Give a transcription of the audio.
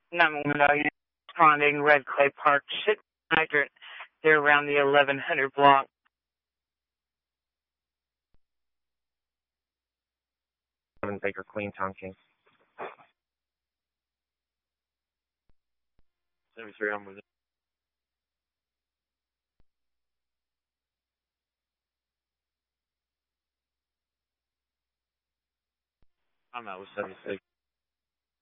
911, responding Red Clay Park, shit hydrant. They're around the 1100 block. 7 Baker Queen, Tom King. 73, I'm with it. I'm out with 76.